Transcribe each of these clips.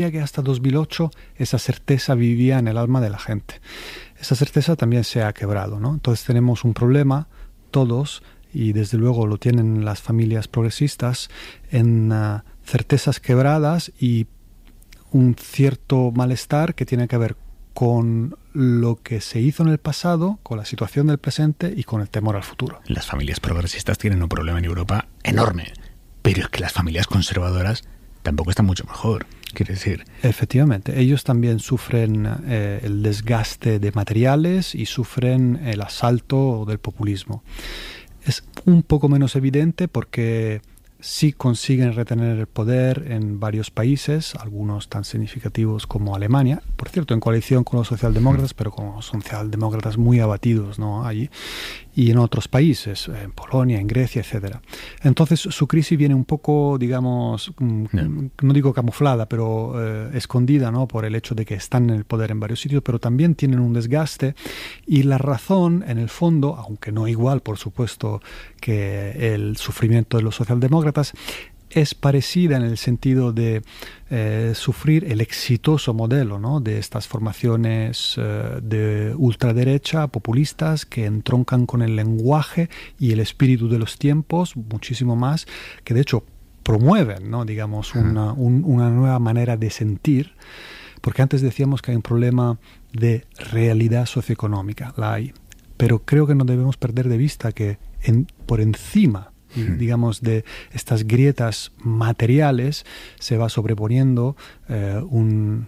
que hasta 2008 esa certeza vivía en el alma de la gente. Esa certeza también se ha quebrado, ¿no? Entonces tenemos un problema, todos, y desde luego lo tienen las familias progresistas, en certezas quebradas y un cierto malestar que tiene que ver con lo que se hizo en el pasado, con la situación del presente y con el temor al futuro. Las familias progresistas tienen un problema en Europa enorme, pero es que las familias conservadoras tampoco están mucho mejor. Quiere decir, efectivamente, ellos también sufren el desgaste de materiales y sufren el asalto del populismo. Es un poco menos evidente porque sí consiguen retener el poder en varios países, algunos tan significativos como Alemania, por cierto, en coalición con los socialdemócratas, pero con los socialdemócratas muy abatidos, ¿no? Allí, y en otros países, en Polonia, en Grecia, etcétera. Entonces su crisis viene un poco, digamos, no digo camuflada, pero escondida, ¿no? Por el hecho de que están en el poder en varios sitios, pero también tienen un desgaste, y la razón, en el fondo, aunque no igual, por supuesto, que el sufrimiento de los socialdemócratas, es parecida en el sentido de sufrir el exitoso modelo, ¿no? De estas formaciones de ultraderecha, populistas, que entroncan con el lenguaje y el espíritu de los tiempos muchísimo más, que de hecho promueven, ¿no? Digamos, una nueva manera de sentir, porque antes decíamos que hay un problema de realidad socioeconómica, la hay, pero creo que no debemos perder de vista que por encima, digamos, de estas grietas materiales se va sobreponiendo un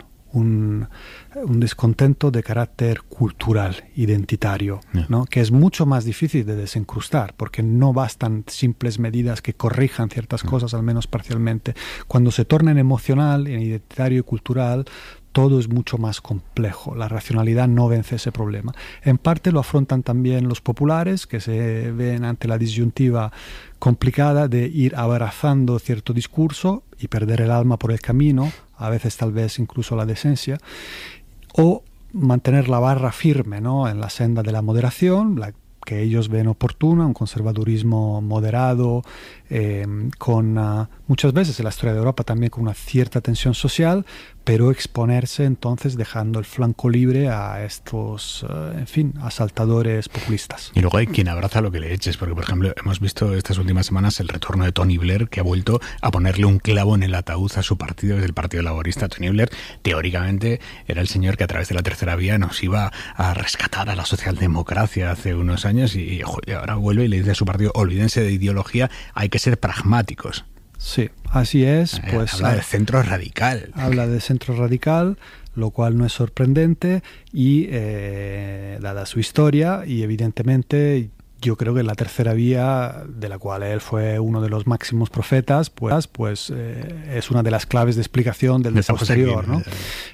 descontento de carácter cultural, identitario, ¿no? Que es mucho más difícil de desencrustar, porque no bastan simples medidas que corrijan ciertas cosas, al menos parcialmente. Cuando se torna en emocional, en identitario y cultural, todo es mucho más complejo. La racionalidad no vence ese problema. En parte lo afrontan también los populares, que se ven ante la disyuntiva complicada de ir abrazando cierto discurso y perder el alma por el camino, a veces tal vez incluso la decencia, o mantener la barra firme, ¿no? En la senda de la moderación, que ellos ven oportuna, un conservadurismo moderado, con muchas veces en la historia de Europa también con una cierta tensión social, pero exponerse entonces dejando el flanco libre a estos, en fin, asaltadores populistas. Y luego hay quien abraza lo que le eches, porque por ejemplo hemos visto estas últimas semanas el retorno de Tony Blair, que ha vuelto a ponerle un clavo en el ataúd a su partido, desde el Partido Laborista. Tony Blair teóricamente era el señor que a través de la tercera vía nos iba a rescatar a la socialdemocracia hace unos años, y ahora vuelve y le dice a su partido: olvídense de ideología, hay que ser pragmáticos. Sí, así es. Pues habla de centro radical. Habla de centro radical, lo cual no es sorprendente, y dada su historia, y evidentemente yo creo que la tercera vía, de la cual él fue uno de los máximos profetas, pues es una de las claves de explicación del posterior, ¿no?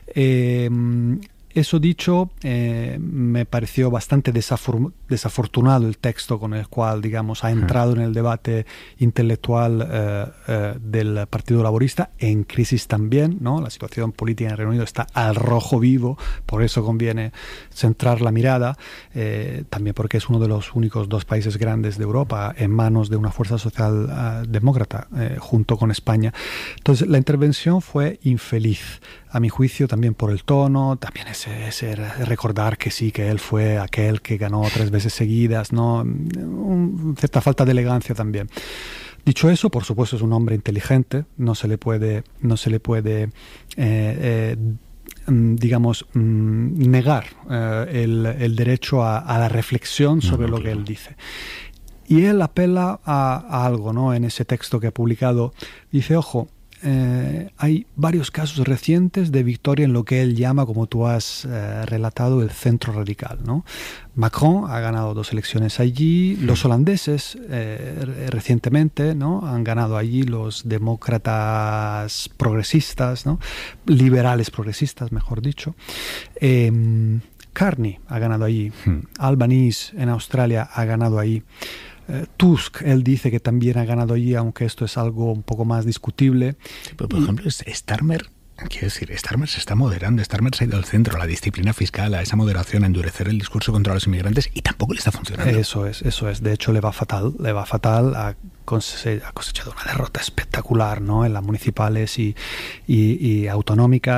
Eso dicho, me pareció bastante desafortunado el texto con el cual, digamos, ha entrado en el debate intelectual del Partido Laborista, en crisis también, ¿no? La situación política en el Reino Unido está al rojo vivo, por eso conviene centrar la mirada, también porque es uno de los únicos dos países grandes de Europa en manos de una fuerza socialdemócrata, junto con España. Entonces, la intervención fue infeliz, a mi juicio, también por el tono, también ese recordar que sí, que él fue aquel que ganó 3 veces seguidas, ¿no? Cierta falta de elegancia también. Dicho eso, por supuesto, es un hombre inteligente, no se le puede digamos, negar el derecho a la reflexión sobre lo que él dice. Y él apela a algo, ¿no? En ese texto que ha publicado, dice: ojo, hay varios casos recientes de victoria en lo que él llama, como tú has relatado, el centro radical, ¿no? Macron ha ganado 2 elecciones allí, los holandeses recientemente, ¿no? Han ganado allí los demócratas progresistas, ¿no? Liberales progresistas, mejor dicho. Carney ha ganado allí, Albanese en Australia ha ganado allí. Tusk, él dice que también ha ganado allí, aunque esto es algo un poco más discutible. Pero, por ejemplo, Starmer Quiero decir, Starmer se está moderando, Starmer se ha ido al centro, a la disciplina fiscal, a esa moderación, a endurecer el discurso contra los inmigrantes, y tampoco le está funcionando. Eso es. De hecho, le va fatal, ha cosechado una derrota espectacular, ¿no?, en las municipales y autonómicas.